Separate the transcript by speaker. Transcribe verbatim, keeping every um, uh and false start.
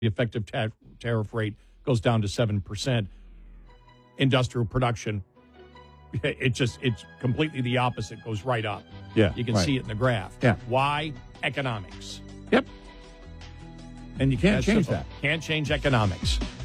Speaker 1: the effective ta- tariff rate goes down to seven percent. Industrial production, it just, it's completely the opposite, goes right up.
Speaker 2: Yeah.
Speaker 1: You can
Speaker 2: right.
Speaker 1: see it in the graph.
Speaker 2: Yeah.
Speaker 1: Why? Economics.
Speaker 2: Yep. And you can't
Speaker 1: That's
Speaker 2: change
Speaker 1: simple.
Speaker 2: that.
Speaker 1: Can't change economics.